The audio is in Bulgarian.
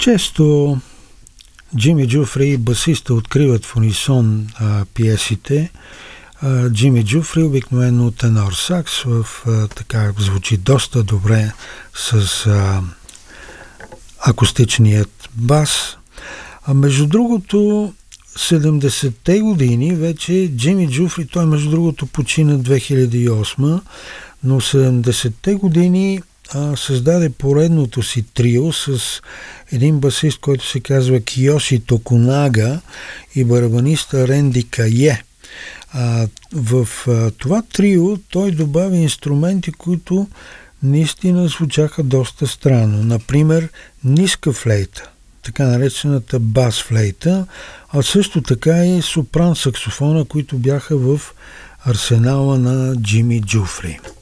Често Джими Джуфри и басиста откриват в унисон пиесите. Джими Джуфри обикновено тенор сакс, така звучи доста добре с акустичният бас. Между другото, 70-те години вече Джими Джуфри, той между другото почина 2008, но 70-те години създаде поредното си трио с един басист, който се казва Киоши Токунага и барабаниста Ренди Кае. В това трио той добави инструменти, които наистина звучаха доста странно. Например, ниска флейта, така наречената бас флейта, а също така и сопран саксофона, които бяха в арсенала на Джими Джуфри.